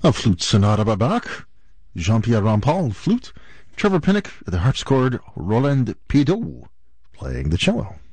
A flute sonata by Bach, Jean-Pierre Rampal, flute, Trevor Pinnock at the harpsichord, Roland Piedot playing the cello.